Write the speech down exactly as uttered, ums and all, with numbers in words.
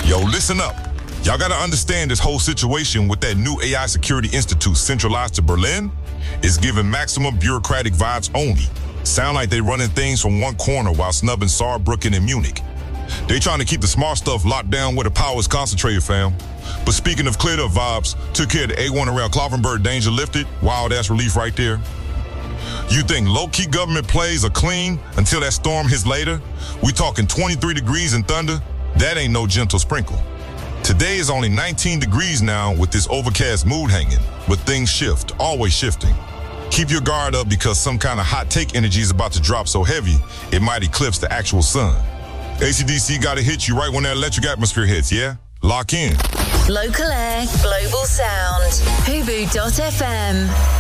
Yo, listen up. Y'all gotta understand this whole situation with that new A I Security Institute centralized to Berlin is giving maximum bureaucratic vibes only. Sound like they running things from one corner while snubbing Saarbrücken and Munich. They trying to keep the smart stuff locked down where the power is concentrated, fam. But speaking of cleared up vibes, took care of the A one around Klausenberg, danger lifted, wild ass relief right there. You think low-key government plays are clean until that storm hits later? We talking twenty-three degrees and thunder? That ain't no gentle sprinkle. Today is only nineteen degrees now with this overcast mood hanging, but things shift, always shifting. Keep your guard up because some kind of hot take energy is about to drop so heavy, it might eclipse the actual sun. A C D C gotta hit you right when that electric atmosphere hits, yeah? Lock in. Local air, global sound. Hubu dot F M.